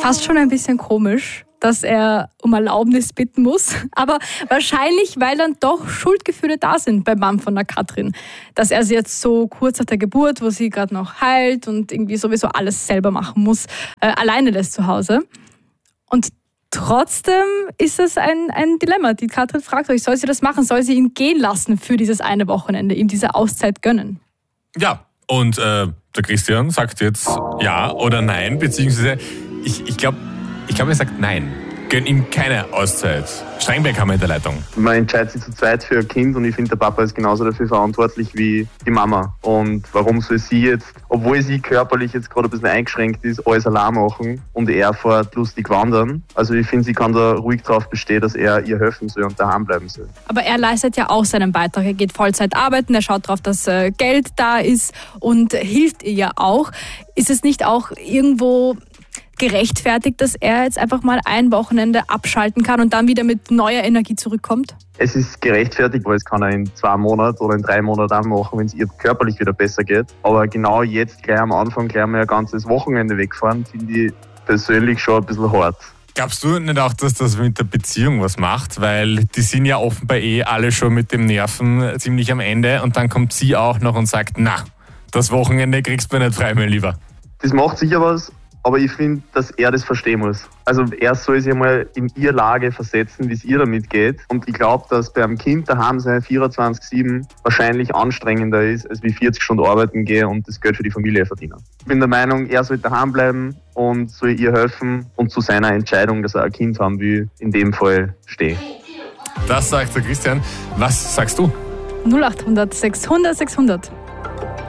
fast schon ein bisschen komisch, dass er um Erlaubnis bitten muss. Aber wahrscheinlich, weil dann doch Schuldgefühle da sind beim Mann von der Katrin. Dass er sie jetzt so kurz nach der Geburt, wo sie gerade noch heilt und irgendwie sowieso alles selber machen muss, alleine lässt zu Hause. Und trotzdem ist es ein Dilemma. Die Katrin fragt euch, soll sie das machen? Soll sie ihn gehen lassen für dieses eine Wochenende, ihm diese Auszeit gönnen? Ja, und der Christian sagt jetzt ja oder nein, beziehungsweise ich glaube, er sagt nein. Gönn ihm keine Auszeit. Strengberg haben wir in der Leitung. Man entscheidet sich zu zweit für ein Kind und ich finde, der Papa ist genauso dafür verantwortlich wie die Mama. Und warum soll sie jetzt, obwohl sie körperlich jetzt gerade ein bisschen eingeschränkt ist, alles allein machen und er fährt lustig wandern? Also ich finde, sie kann da ruhig drauf bestehen, dass er ihr helfen soll und daheim bleiben soll. Aber er leistet ja auch seinen Beitrag. Er geht Vollzeit arbeiten, er schaut darauf, dass Geld da ist und hilft ihr ja auch. Ist es nicht auch irgendwo gerechtfertigt, dass er jetzt einfach mal ein Wochenende abschalten kann und dann wieder mit neuer Energie zurückkommt? Es ist gerechtfertigt, weil es kann er in 2 Monaten oder in 3 Monaten auch machen, wenn es ihr körperlich wieder besser geht. Aber genau jetzt, gleich am Anfang, gleich mal ein ganzes Wochenende wegfahren, finde ich persönlich schon ein bisschen hart. Glaubst du nicht auch, dass das mit der Beziehung was macht? Weil die sind ja offenbar alle schon mit dem Nerven ziemlich am Ende und dann kommt sie auch noch und sagt, na, das Wochenende kriegst du mir nicht frei, mein Lieber. Das macht sicher was. Aber ich finde, dass er das verstehen muss. Also er soll sich einmal in ihre Lage versetzen, wie es ihr damit geht. Und ich glaube, dass bei einem Kind daheim sein 24/7 wahrscheinlich anstrengender ist, als wie 40 Stunden arbeiten gehen und das Geld für die Familie verdienen. Ich bin der Meinung, er soll daheim bleiben und soll ihr helfen und zu seiner Entscheidung, dass er ein Kind haben will, in dem Fall stehen. Das sagt der Christian. Was sagst du? 0800 600 600.